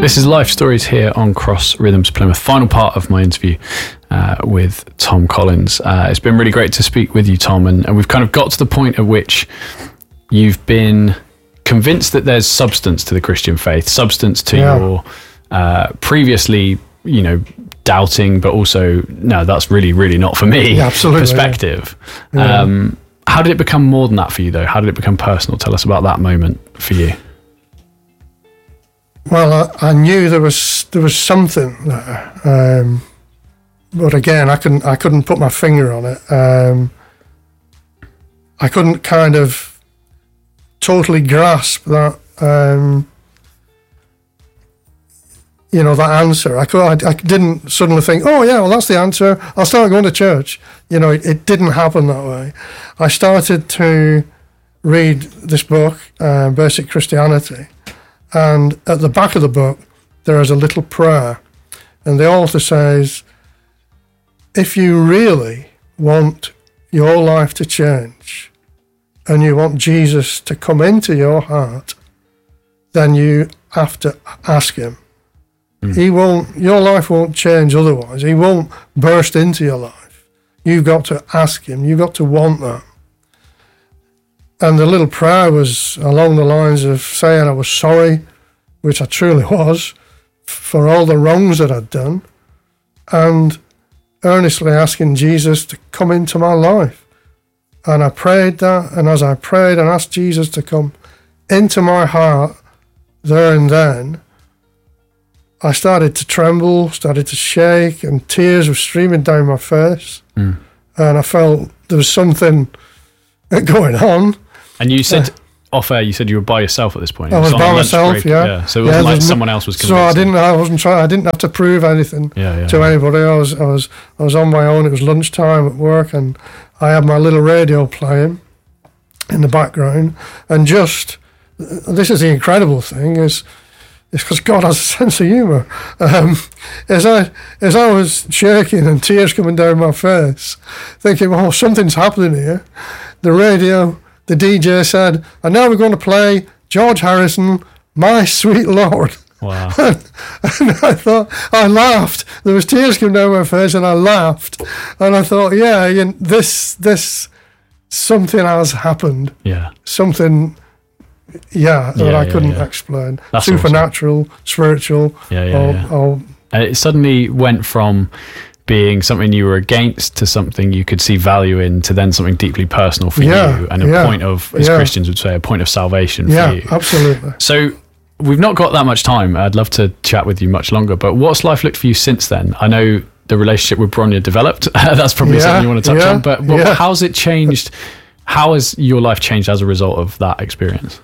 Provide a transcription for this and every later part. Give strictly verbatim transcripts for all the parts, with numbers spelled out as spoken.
This is Life Stories here on Cross Rhythms Plymouth. Final part of my interview uh, with Tom Collins. Uh, it's been really great to speak with you, Tom, and, and we've kind of got to the point at which you've been convinced that there's substance to the Christian faith, substance to yeah. your uh, previously, you know, doubting, but also, no, that's really, really not for me yeah, absolutely, perspective. Yeah. Yeah. Um, how did it become more than that for you, though? How did it become personal? Tell us about that moment for you. Well, I, I knew there was there was something there, um, but again, I couldn't I couldn't put my finger on it. Um, I couldn't kind of totally grasp that, um, you know, that answer. I could I, I didn't suddenly think, oh yeah, well that's the answer. I'll start going to church. You know, it, it didn't happen that way. I started to read this book, uh, Basic Christianity. And at the back of the book, there is a little prayer. And the author says, if you really want your life to change and you want Jesus to come into your heart, then you have to ask him. Mm. He won't, your life won't change otherwise. He won't burst into your life. You've got to ask him. You've got to want that. And the little prayer was along the lines of saying I was sorry, which I truly was, for all the wrongs that I'd done, and earnestly asking Jesus to come into my life. And I prayed that, and as I prayed and asked Jesus to come into my heart there and then, I started to tremble, started to shake, and tears were streaming down my face. Mm. And I felt there was something going on. And you said, uh, off air, you said you were by yourself at this point. I was by myself, yeah. yeah. So it wasn't yeah, like someone else was convinced. So I didn't, I wasn't trying, I didn't have to prove anything yeah, yeah, to yeah. anybody. I was, I was, I was on my own. It was lunchtime at work, and I had my little radio playing in the background. And just, this is the incredible thing, is, is because God has a sense of humour. Um, as I, as I was shaking and tears coming down my face, thinking, well, something's happening here. The radio. The D J said, and now we're going to play George Harrison, My Sweet Lord. Wow. and, and I thought, I laughed. There was tears coming down my face, and I laughed. And I thought, yeah, you know, this, this, something has happened. Yeah. Something, yeah, that yeah, I yeah, couldn't yeah. explain. That's Supernatural, awesome. Spiritual. Yeah, yeah, or, yeah. Or, and it suddenly went from being something you were against to something you could see value in to then something deeply personal for yeah, you and a yeah, point of, as yeah. Christians would say, a point of salvation for yeah, you. Yeah, absolutely. So we've not got that much time. I'd love to chat with you much longer, but what's life looked for you since then? I know the relationship with Bronya developed. That's probably yeah, something you want to touch yeah, on, but, but yeah. how's it changed? How has your life changed as a result of that experience?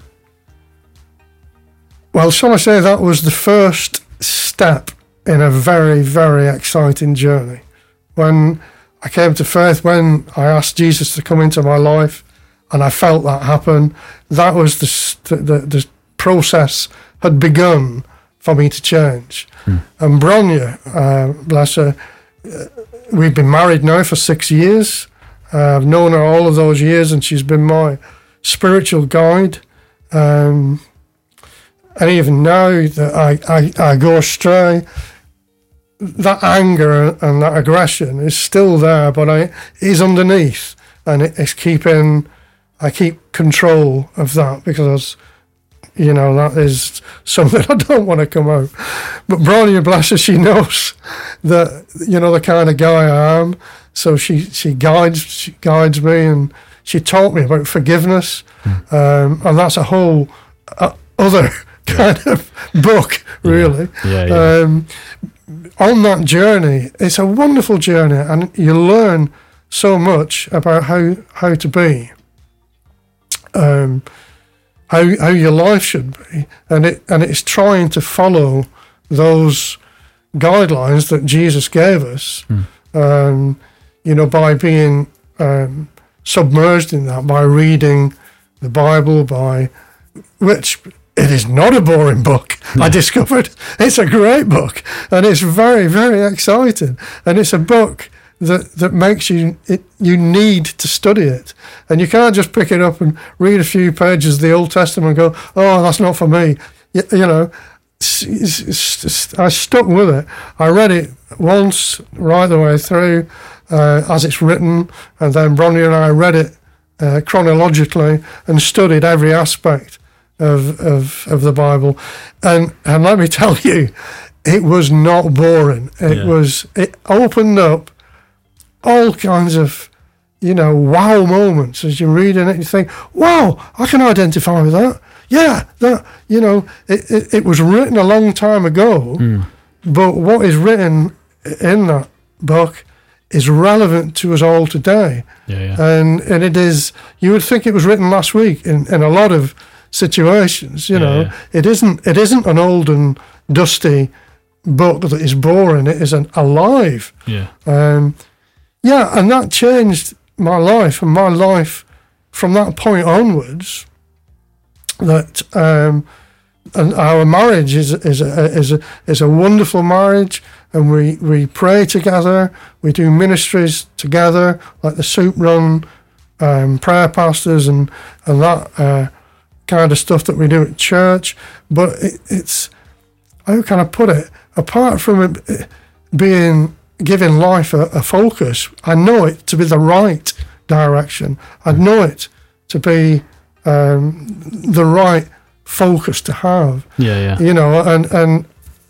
Well, shall I say that was the first step in a very, very exciting journey. When I came to faith, when I asked Jesus to come into my life, and I felt that happen, that was the the, the process had begun for me to change. Hmm. And Bronya, uh, bless her, uh, we've been married now for six years. Uh, I've known her all of those years, and she's been my spiritual guide. Um, and even now that I, I, I go astray, that anger and that aggression is still there, but I is underneath, and it, it's keeping. I keep control of that because, you know, that is something I don't want to come out. But Bronya, bless her, she knows that, you know, the kind of guy I am. So she she guides she guides me, and she taught me about forgiveness, mm. um, and that's a whole uh, other kind yeah. of book, really. Yeah. Yeah, yeah. Um, on that journey, it's a wonderful journey, and you learn so much about how, how to be, um, how how your life should be, and it and it's trying to follow those guidelines that Jesus gave us, mm. um, you know, by being um, submerged in that, by reading the Bible, by which. It is not a boring book, no. I discovered. It's a great book, and it's very, very exciting. And it's a book that, that makes you, it, you need to study it. And you can't just pick it up and read a few pages of the Old Testament and go, oh, that's not for me. You, you know, it's, it's, it's, I stuck with it. I read it once right the way through uh, as it's written, and then Bronnie and I read it uh, chronologically and studied every aspect of, of of the Bible. And and let me tell you, it was not boring. It Yeah. was it opened up all kinds of, you know, wow moments as you're reading it. You think, wow, I can identify with that. Yeah, that, you know, it, it, it was written a long time ago, Mm. but what is written in that book is relevant to us all today. Yeah, yeah. And and it is, you would think it was written last week in, in a lot of situations, you Yeah, know. yeah. It isn't it isn't an old and dusty book that is boring. It is an alive. Yeah. Um, yeah, and that changed my life, and my life from that point onwards. That um, and our marriage is is a, is a is a wonderful marriage, and we, we pray together, we do ministries together, like the Soup Run, um, prayer pastors, and and that uh, kind of stuff that we do at church. But it, it's, how can I put it? Apart from it being giving life a, a focus, I know it to be the right direction. I know it to be um, the right focus to have. Yeah, yeah. You know, and and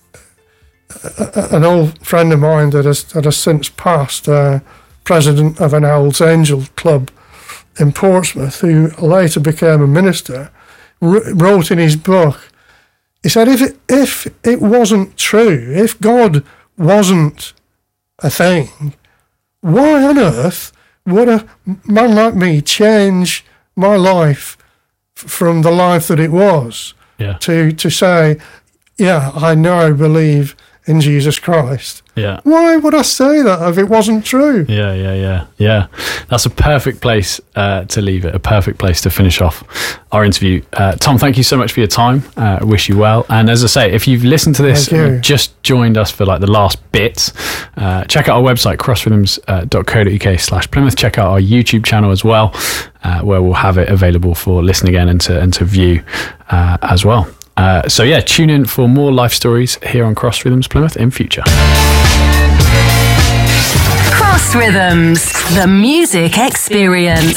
an old friend of mine that has that has since passed, uh, president of an Hell's Angel club in Portsmouth, who later became a minister, wr- wrote in his book. He said, if it, if it wasn't true, if God wasn't a thing, why on earth would a man like me change my life f- from the life that it was Yeah. to, to say, yeah, I now believe in Jesus Christ? Yeah. Why would I say that if it wasn't true? Yeah, yeah, yeah, yeah. That's a perfect place uh, to leave it. A perfect place to finish off our interview. Uh, Tom, thank you so much for your time. Uh, I wish you well. And as I say, if you've listened to this Thank you. and just joined us for like the last bits, uh, check out our website, crossrhythms dot co dot uk slash Plymouth. Check out our YouTube channel as well, uh, where we'll have it available for listen again and to and to view uh, as well. Uh, so yeah, tune in for more life stories here on Cross Rhythms Plymouth in future. Cross Rhythms, the music experience.